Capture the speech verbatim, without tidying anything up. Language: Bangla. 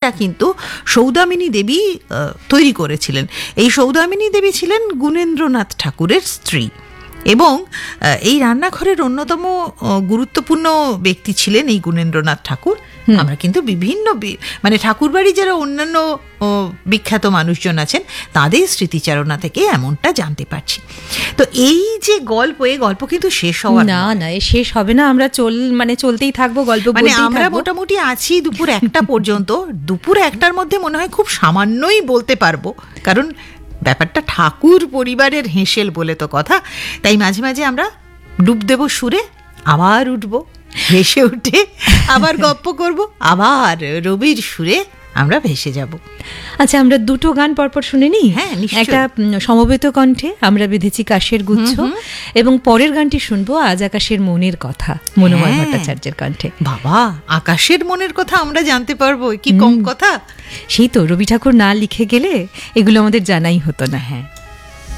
থিমটা কিন্তু সৌদামিনী দেবী তৈরি করেছিলেন। এই সৌদামিনী দেবী ছিলেন গুণেন্দ্রনাথ ঠাকুরের স্ত্রী এবং এই রান্নাঘরের অন্যতম গুরুত্বপূর্ণ ব্যক্তি ছিলেন এই গুণেন্দ্রনাথ ঠাকুর। আমরা কিন্তু বিভিন্ন মানে ঠাকুরবাড়ি যারা অন্যান্য বিখ্যাত মানুষজন আছেন তাদের স্মৃতিচারণা থেকে এমনটা জানতে পারছি। তো এই যে গল্প, এই গল্প কিন্তু শেষ হওয়ার না না শেষ হবে না, আমরা চল মানে চলতেই থাকবো গল্প, মানে আমরা মোটামুটি আছি দুপুর একটা পর্যন্ত। দুপুর একটার মধ্যে মনে হয় খুব সামান্যই বলতে পারবো, কারণ ব্যাপারটা ঠাকুর পরিবারের হেঁসেল বলে তো কথা। তাই মাঝে মাঝে আমরা ডুব দেব সুরে, আবার উঠবো, ভেসে উঠে আবার গপ্প করব, আবার রবির সুরে আমরা ভেসে যাব। আচ্ছা, আমরা দুটো গান পরপর শুনে নিই। হ্যাঁ, একটা সমবেত কণ্ঠে আমরা বেঁধেছি কাশের গুচ্ছ, এবং পরের গানটি শুনবো আজ আকাশের মনের কথা, মনোময় ভট্টাচার্যের কণ্ঠে। বাবা, আকাশের মনের কথা আমরা জানতে পারবো, কি কম কথা। সেই তো, রবি ঠাকুর না লিখে গেলে এগুলো আমাদের জানাই হতো না। হ্যাঁ।